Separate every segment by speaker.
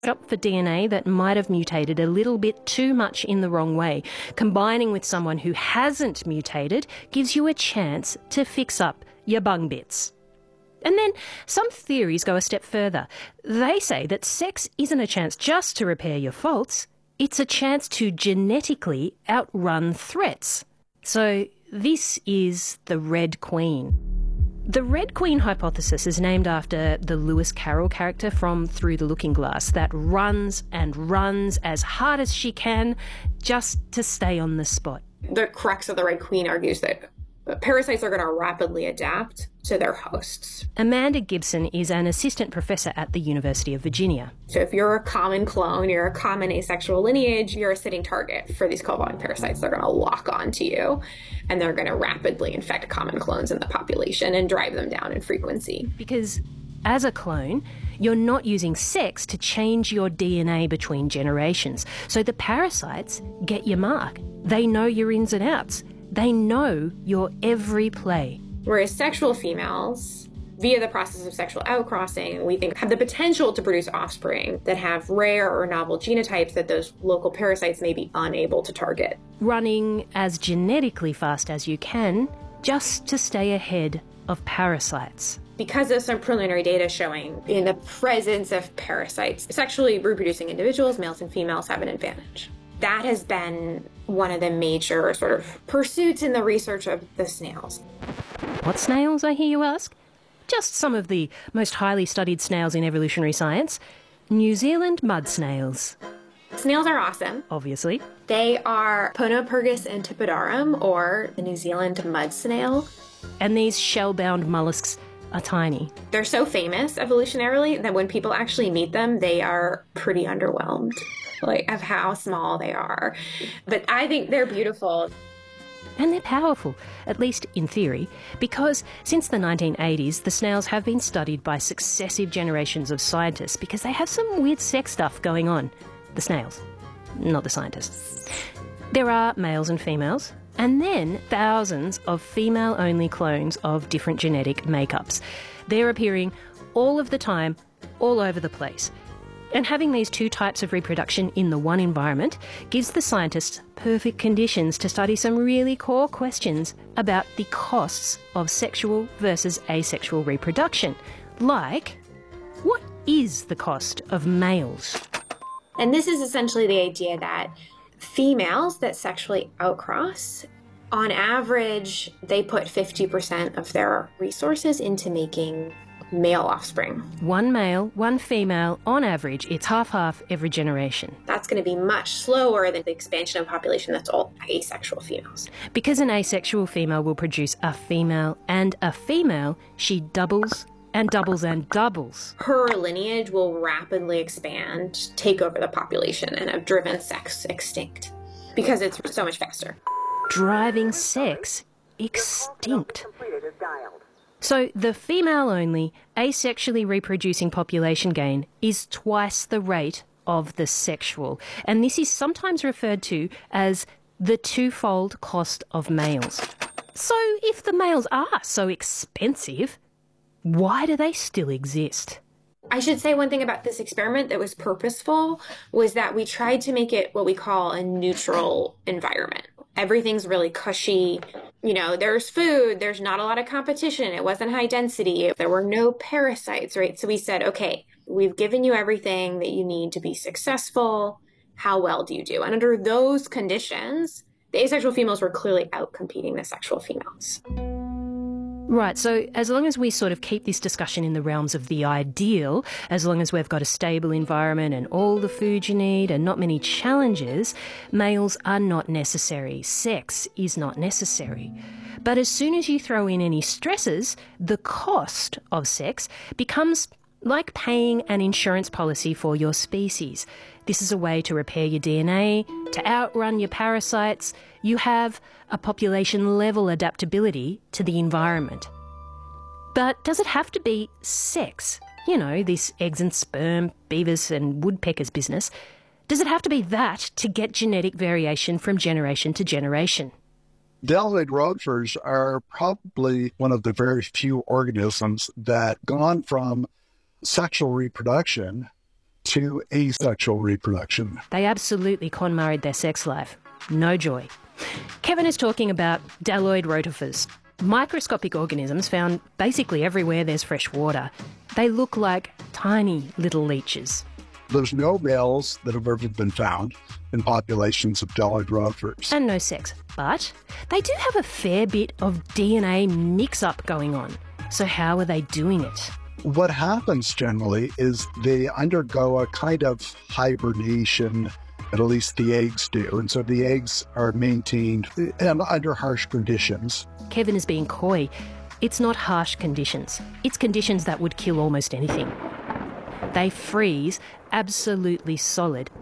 Speaker 1: up for DNA that might have mutated a little bit too much in the wrong way. Combining with someone who hasn't mutated gives you a chance to fix up your bung bits. And then some theories go a step further. They say that sex isn't a chance just to repair your faults, it's a chance to genetically outrun threats. So this is the Red Queen. The Red Queen hypothesis is named after the Lewis Carroll character from Through the Looking Glass that runs and runs as hard as she can just to stay on the spot.
Speaker 2: The crux of the Red Queen argues that parasites are going to rapidly adapt to their hosts.
Speaker 1: Amanda Gibson is an assistant professor at the University of Virginia.
Speaker 2: So if you're a common clone, you're a common asexual lineage, you're a sitting target for these cobalt parasites. They're going to lock onto you, and they're going to rapidly infect common clones in the population and drive them down in frequency.
Speaker 1: Because as a clone, you're not using sex to change your DNA between generations. So the parasites get your mark. They know your ins and outs. They know your every play.
Speaker 2: Whereas sexual females, via the process of sexual outcrossing, we think have the potential to produce offspring that have rare or novel genotypes that those local parasites may be unable to target.
Speaker 1: Running as genetically fast as you can just to stay ahead of parasites.
Speaker 2: Because there's some preliminary data showing in the presence of parasites, sexually reproducing individuals, males and females, have an advantage. That has been one of the major sort of pursuits in the research of the snails.
Speaker 1: What snails, I hear you ask? Just some of the most highly studied snails in evolutionary science. New Zealand mud snails.
Speaker 2: Snails are awesome.
Speaker 1: Obviously.
Speaker 2: They are Ponopurgus antipodarum, or the New Zealand mud snail.
Speaker 1: And these shell-bound mollusks are tiny.
Speaker 2: They're so famous evolutionarily that when people actually meet them, they are pretty underwhelmed, like, of how small they are. But I think they're beautiful.
Speaker 1: And they're powerful, at least in theory, because since the 1980s, the snails have been studied by successive generations of scientists because they have some weird sex stuff going on. The snails, not the scientists. There are males and females, and then thousands of female-only clones of different genetic makeups. They're appearing all of the time, all over the place. And having these two types of reproduction in the one environment gives the scientists perfect conditions to study some really core questions about the costs of sexual versus asexual reproduction. Like, what is the cost of males?
Speaker 2: And this is essentially the idea that females that sexually outcross, on average, they put 50% of their resources into making male offspring.
Speaker 1: One male, one female, on average, it's half-half every generation.
Speaker 2: That's going to be much slower than the expansion of population that's all asexual females.
Speaker 1: Because an asexual female will produce a female, and a female, she doubles and doubles and doubles.
Speaker 2: Her lineage will rapidly expand, take over the population, and have driven sex extinct because it's so much faster.
Speaker 1: Driving sex extinct. So the female-only, asexually reproducing population gain is twice the rate of the sexual. And this is sometimes referred to as the twofold cost of males. So if the males are so expensive, why do they still exist?
Speaker 2: I should say one thing about this experiment that was purposeful was that we tried to make it what we call a neutral environment. Everything's really cushy. You know, there's food, there's not a lot of competition, it wasn't high density, there were no parasites, right? So we said, okay, we've given you everything that you need to be successful. How well do you do? And under those conditions, the asexual females were clearly outcompeting the sexual females.
Speaker 1: Right, so as long as we sort of keep this discussion in the realms of the ideal, as long as we've got a stable environment and all the food you need and not many challenges, males are not necessary. Sex is not necessary. But as soon as you throw in any stresses, the cost of sex becomes like paying an insurance policy for your species. This is a way to repair your DNA, to outrun your parasites. You have a population-level adaptability to the environment. But does it have to be sex? You know, this eggs and sperm, beavers and woodpeckers business. Does it have to be that to get genetic variation from generation to generation?
Speaker 3: Delaware roadfurs are probably one of the very few organisms that gone from sexual reproduction to asexual reproduction.
Speaker 1: They absolutely KonMari'd their sex life. No joy. Kevin is talking about Daloid rotifers, microscopic organisms found basically everywhere there's fresh water. They look like tiny little leeches.
Speaker 3: There's no males that have ever been found in populations of Daloid rotifers.
Speaker 1: And no sex. But they do have a fair bit of DNA mix-up going on. So how are they doing it?
Speaker 3: What happens generally is they undergo a kind of hibernation, at least the eggs do. And so the eggs are maintained under harsh conditions.
Speaker 1: Kevin is being coy. It's not harsh conditions. It's conditions that would kill almost anything. They freeze absolutely solid.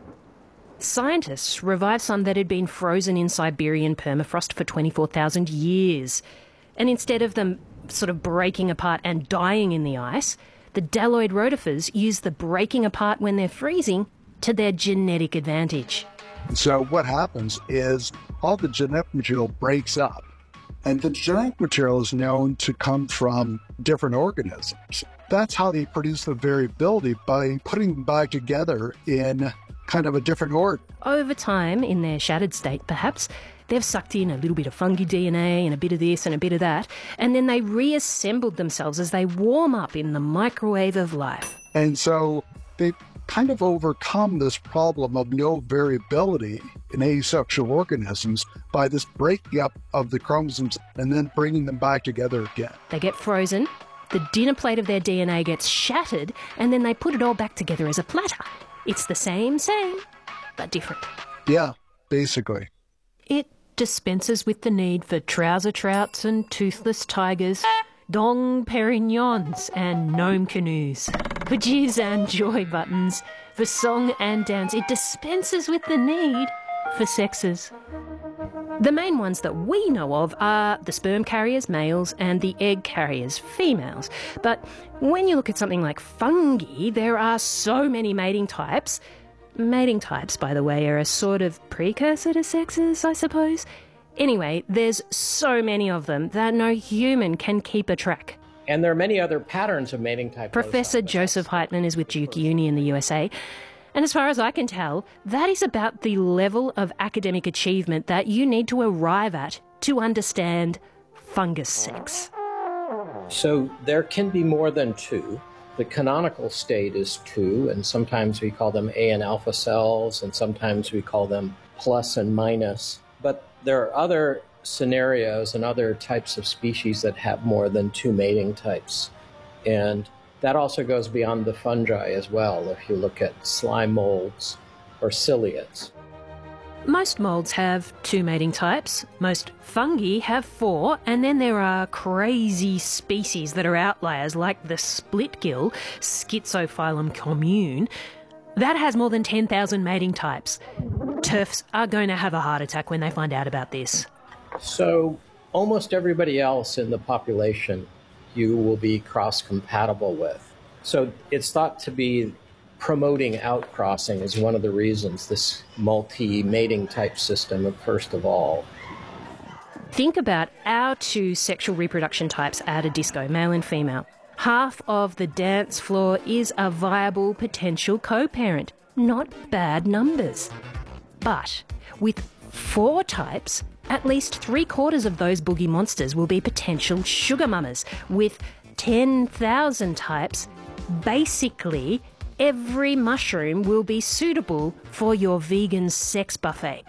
Speaker 1: Scientists revived some that had been frozen in Siberian permafrost for 24,000 years. And instead of them sort of breaking apart and dying in the ice, the Daloid rotifers use the breaking apart when they're freezing to their genetic advantage.
Speaker 3: So what happens is all the genetic material breaks up, and the genetic material is known to come from different organisms. That's how they produce the variability, by putting them back together in kind of a different order.
Speaker 1: Over time, in their shattered state perhaps, they've sucked in a little bit of fungi DNA and a bit of this and a bit of that, and then they reassembled themselves as they warm up in the microwave of life.
Speaker 3: And so they kind of overcome this problem of no variability in asexual organisms by this breaking up of the chromosomes and then bringing them back together again.
Speaker 1: They get frozen, the dinner plate of their DNA gets shattered, and then they put it all back together as a platter. It's the same, but different.
Speaker 3: Yeah, basically.
Speaker 1: It dispenses with the need for trouser trouts and toothless tigers, dong perignons and gnome canoes, for jizz and joy buttons, for song and dance. It dispenses with the need for sexes. The main ones that we know of are the sperm carriers, males, and the egg carriers, females. But when you look at something like fungi, there are so many mating types. Mating types, by the way, are a sort of precursor to sexes, I suppose. Anyway, there's so many of them that no human can keep a track.
Speaker 4: And there are many other patterns of mating type.
Speaker 1: Professor Joseph Heitman is with Duke Uni in the USA. And as far as I can tell, that is about the level of academic achievement that you need to arrive at to understand fungus sex.
Speaker 4: So there can be more than two. The canonical state is two, and sometimes we call them A and alpha cells, and sometimes we call them plus and minus. But there are other scenarios and other types of species that have more than two mating types. And that also goes beyond the fungi as well, if you look at slime molds or ciliates.
Speaker 1: Most molds have two mating types, most fungi have four, and then there are crazy species that are outliers like the split-gill Schizophyllum commune. That has more than 10,000 mating types. TERFs are going to have a heart attack when they find out about this.
Speaker 4: So almost everybody else in the population you will be cross-compatible with. So it's thought to be promoting outcrossing is one of the reasons, this multi-mating type system, first of all.
Speaker 1: Think about our two sexual reproduction types at a disco, male and female. Half of the dance floor is a viable potential co-parent. Not bad numbers. But with 4 types, at least 3/4 of those boogie monsters will be potential sugar mamas. With 10,000 types, basically every mushroom will be suitable for your vegan sex buffet.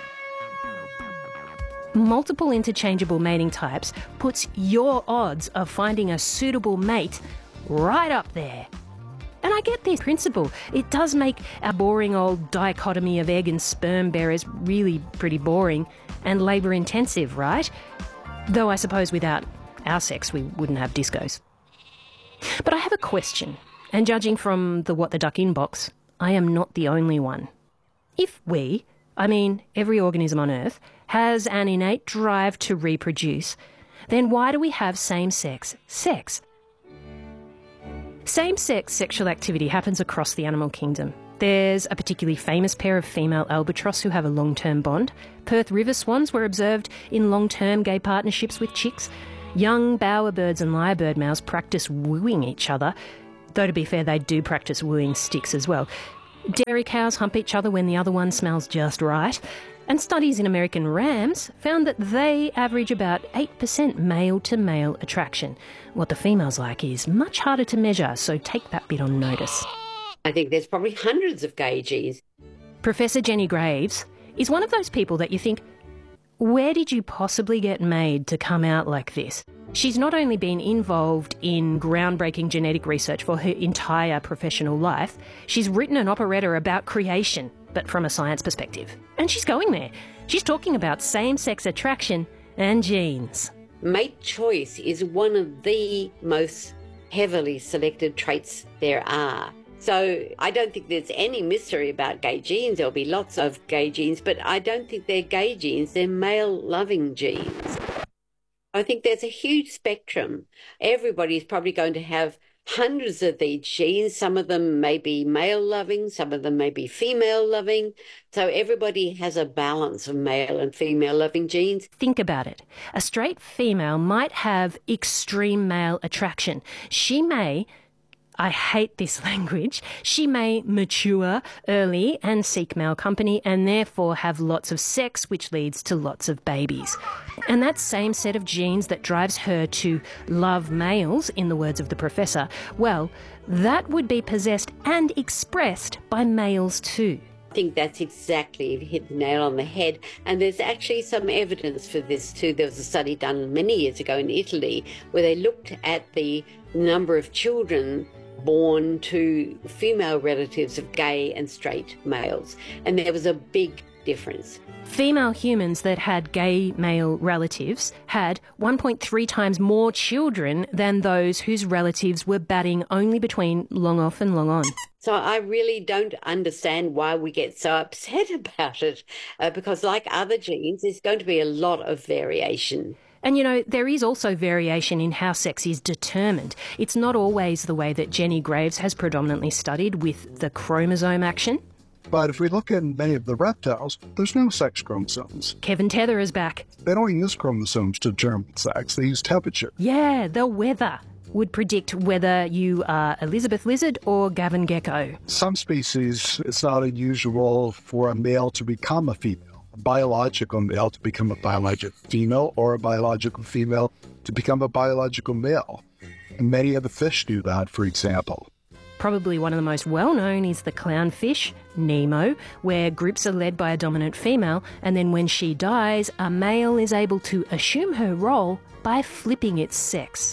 Speaker 1: Multiple interchangeable mating types puts your odds of finding a suitable mate right up there. And I get the principle. It does make our boring old dichotomy of egg and sperm bearers really pretty boring and labour intensive, right? Though I suppose without our sex we wouldn't have discos. But I have a question, and judging from the What the Duck inbox, I am not the only one. If we, I mean every organism on Earth, has an innate drive to reproduce, then why do we have same-sex sex? Same-sex sexual activity happens across the animal kingdom. There's a particularly famous pair of female albatross who have a long-term bond. Perth river swans were observed in long-term gay partnerships with chicks. Young bowerbirds and lyrebird males practice wooing each other. Though to be fair, they do practice wooing sticks as well. Dairy cows hump each other when the other one smells just right. And studies in American rams found that they average about 8% male-to-male attraction. What the female's like is much harder to measure, so take that bit on notice.
Speaker 5: I think there's probably hundreds of gay genes.
Speaker 1: Professor Jenny Graves is one of those people that you think, where did you possibly get made to come out like this? She's not only been involved in groundbreaking genetic research for her entire professional life, she's written an operetta about creation, but from a science perspective. And she's going there. She's talking about same-sex attraction and genes.
Speaker 5: Mate choice is one of the most heavily selected traits there are. So I don't think there's any mystery about gay genes. There'll be lots of gay genes, but I don't think they're gay genes. They're male-loving genes. I think there's a huge spectrum. Everybody's probably going to have hundreds of these genes. Some of them may be male-loving, some of them may be female-loving. So everybody has a balance of male and female-loving genes.
Speaker 1: Think about it. A straight female might have extreme male attraction. She may, I hate this language, she may mature early and seek male company and therefore have lots of sex, which leads to lots of babies. And that same set of genes that drives her to love males, in the words of the professor, well, that would be possessed and expressed by males too.
Speaker 5: I think that's exactly, you've hit the nail on the head. And there's actually some evidence for this too. There was a study done many years ago in Italy where they looked at the number of children born to female relatives of gay and straight males. And there was a big difference.
Speaker 1: Female humans that had gay male relatives had 1.3 times more children than those whose relatives were batting only between long off and long on.
Speaker 5: So I really don't understand why we get so upset about it, because like other genes, there's going to be a lot of variation.
Speaker 1: And, you know, there is also variation in how sex is determined. It's not always the way that Jenny Graves has predominantly studied with the chromosome action.
Speaker 3: But if we look in many of the reptiles, there's no sex chromosomes.
Speaker 1: Kevin Tether is back.
Speaker 3: They don't use chromosomes to determine sex. They use temperature.
Speaker 1: Yeah, the weather would predict whether you are Elizabeth Lizard or Gavin Gecko.
Speaker 3: Some species, it's not unusual for a male to become a female. A biological male to become a biological female, or a biological female to become a biological male. And many of the fish do that, for example.
Speaker 1: Probably one of the most well-known is the clownfish, Nemo, where groups are led by a dominant female, and then when she dies, a male is able to assume her role by flipping its sex.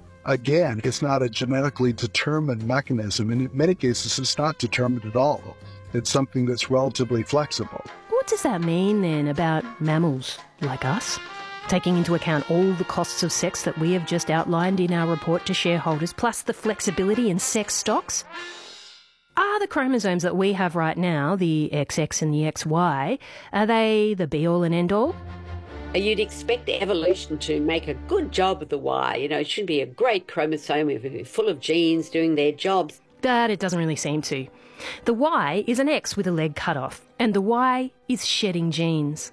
Speaker 3: Again, it's not a genetically determined mechanism, and in many cases it's not determined at all. It's something that's relatively flexible.
Speaker 1: What does that mean then about mammals like us? Taking into account all the costs of sex that we have just outlined in our report to shareholders, plus the flexibility in sex stocks? Are the chromosomes that we have right now, the XX and the XY, are they the be-all and end-all?
Speaker 5: You'd expect evolution to make a good job of the Y. You know, it should be a great chromosome, it would be full of genes doing their jobs.
Speaker 1: But it doesn't really seem to. The Y is an X with a leg cut off, and the Y is shedding genes.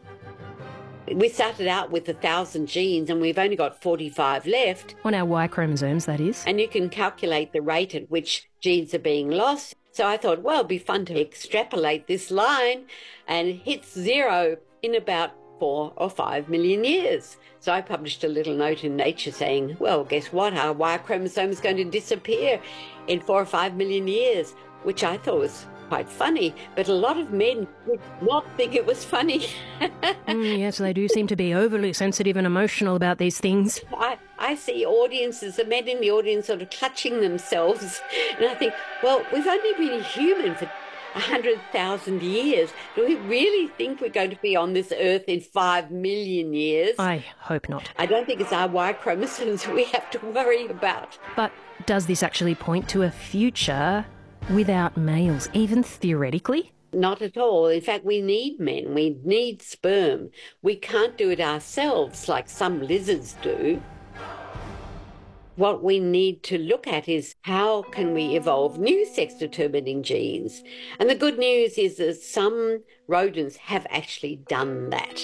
Speaker 5: We started out with 1,000 genes and we've only got 45 left.
Speaker 1: On our Y chromosomes, that is.
Speaker 5: And you can calculate the rate at which genes are being lost. So I thought, well, it'd be fun to extrapolate this line and hit zero in about 4 or 5 million years. So I published a little note in Nature saying, well, guess what? Our Y chromosome is going to disappear in 4 or 5 million years, which I thought was quite funny, but a lot of men did not think it was funny.
Speaker 1: Yes, they do seem to be overly sensitive and emotional about these things.
Speaker 5: I see audiences, the men in the audience sort of clutching themselves, and I think, well, we've only been human for 100,000 years. Do we really think we're going to be on this earth in 5 million years?
Speaker 1: I hope not.
Speaker 5: I don't think it's our Y chromosomes we have to worry about.
Speaker 1: But does this actually point to a future without males, even theoretically?
Speaker 5: Not at all. In fact, we need men. We need sperm. We can't do it ourselves like some lizards do. What we need to look at is how can we evolve new sex-determining genes? And the good news is that some rodents have actually done that.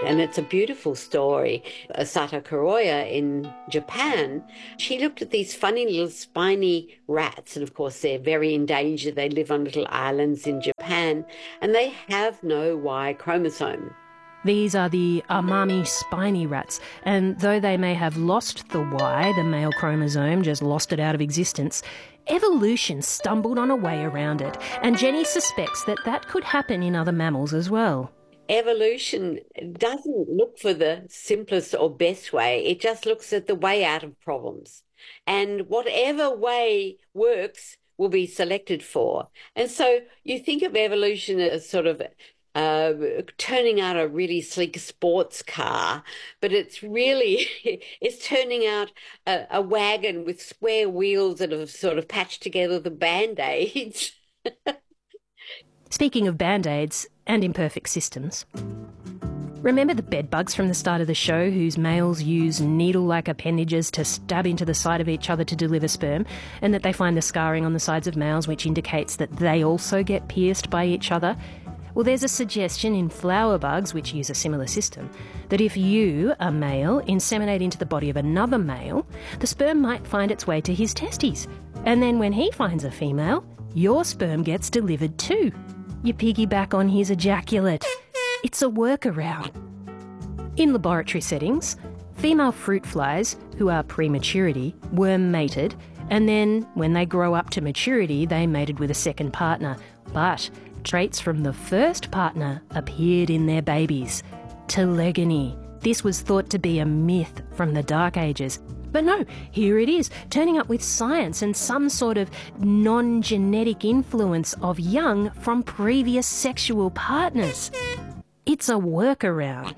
Speaker 5: And it's a beautiful story. Sato Kuroya in Japan, she looked at these funny little spiny rats. And of course, they're very endangered. They live on little islands in Japan and they have no Y chromosome.
Speaker 1: These are the Amami spiny rats, and though they may have lost the Y, the male chromosome, just lost it out of existence, evolution stumbled on a way around it, and Jenny suspects that that could happen in other mammals as well.
Speaker 5: Evolution doesn't look for the simplest or best way. It just looks at the way out of problems. And whatever way works will be selected for. And so you think of evolution as sort of turning out a really sleek sports car, but it's really, it's turning out a wagon with square wheels that have sort of patched together the Band-Aids.
Speaker 1: Speaking of Band-Aids and imperfect systems, remember the bedbugs from the start of the show whose males use needle-like appendages to stab into the side of each other to deliver sperm, and that they find the scarring on the sides of males which indicates that they also get pierced by each other? Well, there's a suggestion in flower bugs, which use a similar system, that if you, a male, inseminate into the body of another male, the sperm might find its way to his testes. And then when he finds a female, your sperm gets delivered too. You piggyback on his ejaculate. It's a workaround. In laboratory settings, female fruit flies, who are prematurity, were mated, and then when they grow up to maturity, they mated with a second partner. But traits from the first partner appeared in their babies. Telegony. This was thought to be a myth from the Dark Ages. But no, here it is, turning up with science and some sort of non-genetic influence of young from previous sexual partners. It's a workaround.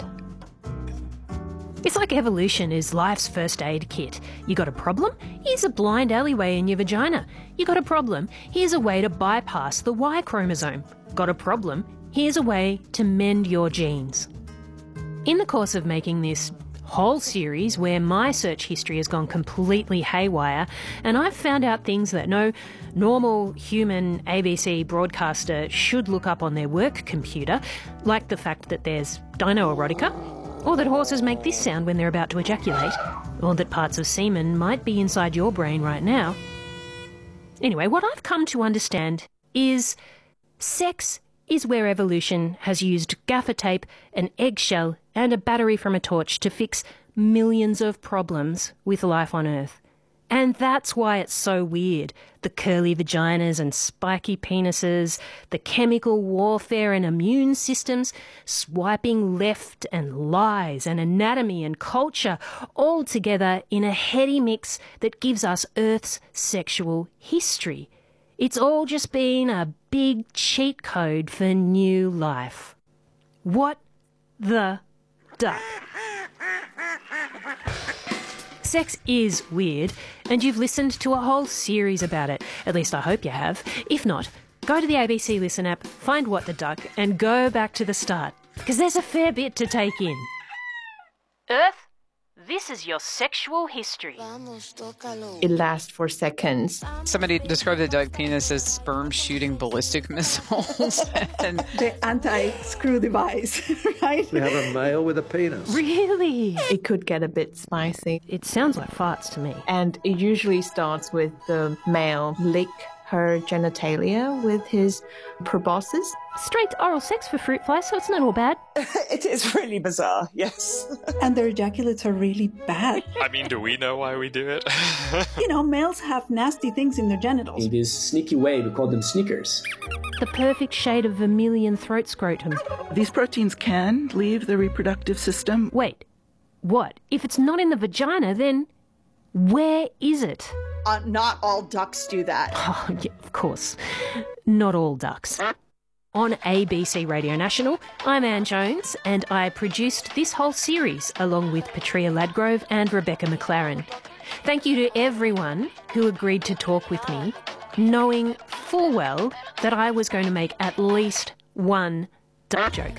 Speaker 1: It's like evolution is life's first aid kit. You got a problem? Here's a blind alleyway in your vagina. You got a problem? Here's a way to bypass the Y chromosome. Got a problem? Here's a way to mend your genes. In the course of making this whole series, where my search history has gone completely haywire, and I've found out things that no normal human ABC broadcaster should look up on their work computer, like the fact that there's dino-erotica, or that horses make this sound when they're about to ejaculate, or that parts of semen might be inside your brain right now. Anyway, what I've come to understand is sex is where evolution has used gaffer tape, an eggshell, and a battery from a torch to fix millions of problems with life on Earth. And that's why it's so weird. The curly vaginas and spiky penises, the chemical warfare and immune systems, swiping left and lies and anatomy and culture, all together in a heady mix that gives us Earth's sexual history. It's all just been a big cheat code for new life. What the duck? Sex is weird, and you've listened to a whole series about it. At least I hope you have. If not, go to the ABC Listen app, find What the Duck, and go back to the start, because there's a fair bit to take in. Earth, this is your sexual history.
Speaker 6: It lasts for seconds.
Speaker 7: Somebody described the duck penis as sperm shooting ballistic missiles. And
Speaker 8: the anti-screw device, right?
Speaker 9: We have a male with a penis.
Speaker 1: Really?
Speaker 6: It could get a bit spicy.
Speaker 1: It sounds like farts to me.
Speaker 6: And it usually starts with the male lick her genitalia with his proboscis.
Speaker 1: Straight oral sex for fruit flies, so it's not all bad.
Speaker 10: It is really bizarre, yes.
Speaker 8: And their ejaculates are really bad.
Speaker 11: I mean, do we know why we do it?
Speaker 8: You know, males have nasty things in their genitals.
Speaker 12: In this sneaky way, we call them sneakers.
Speaker 1: The perfect shade of vermilion throat scrotum.
Speaker 13: These proteins can leave the reproductive system.
Speaker 1: Wait, what? If it's not in the vagina, then where is it?
Speaker 14: Not all ducks do that.
Speaker 1: Oh, yeah, of course. Not all ducks. On ABC Radio National, I'm Anne Jones, and I produced this whole series along with Patria Ladgrove and Rebecca McLaren. Thank you to everyone who agreed to talk with me, knowing full well that I was going to make at least one duck joke.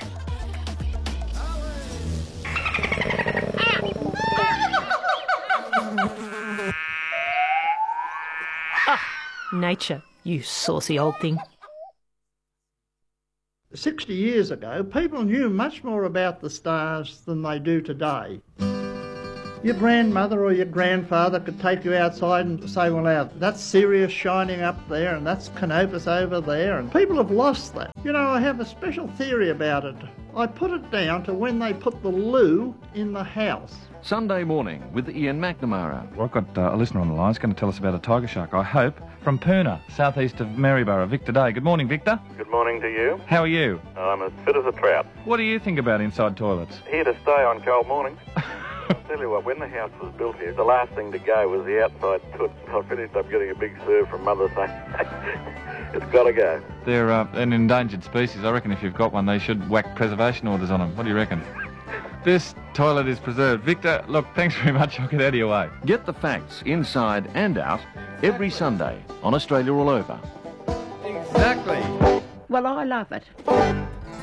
Speaker 1: Nature, you saucy old thing.
Speaker 9: 60 years ago, people knew much more about the stars than they do today. Your grandmother or your grandfather could take you outside and say, well, that's Sirius shining up there and that's Canopus over there, and people have lost that. You know, I have a special theory about it. I put it down to when they put the loo in the house.
Speaker 15: Sunday morning with Ian McNamara. Well, I've got a listener on the line who's going to tell us about a tiger shark, I hope, from Poona, southeast of Maryborough. Victor Day. Good morning, Victor.
Speaker 16: Good morning to you.
Speaker 15: How are you?
Speaker 16: I'm as fit as a trout.
Speaker 15: What do you think about inside toilets?
Speaker 16: Here to stay on cold mornings. I'll tell you what, when the house was built here, the last thing to go was the outside toot. I finished up getting a big serve from Mother saying, it's got to go.
Speaker 15: They're an endangered species. I reckon if you've got one, they should whack preservation orders on them. What do you reckon? This toilet is preserved. Victor, look, thanks very much. I'll get out of your way.
Speaker 17: Get the facts inside and out every Sunday on Australia All Over.
Speaker 15: Exactly.
Speaker 18: Well, I love it.